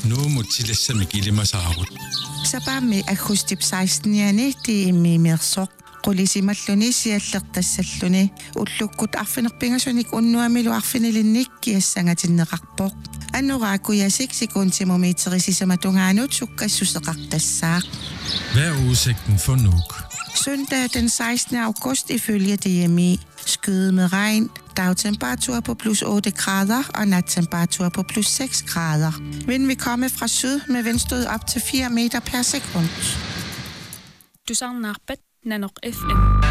Nu mutilassa kilimasaarut. Sapami akhustip 16-yani tiimi mersoq qulisimalluni siallertassalluni ullukkut arfinerpingasunik unnuamilu arfinilinnik kiassangatinneqarpoq annoraakuyasik sekuntimeterisisamatugaanut sukkassuseqartassaaq. Hvad er udsigten for Nuuk? Søndag den 16. august ifølge DMI skyde med regn, dagtemperatur på plus 8 grader og nattemperatur på plus 6 grader. Vind vil komme fra syd med vindstød op til 4 meter per sekund. Du savner Nanok FM.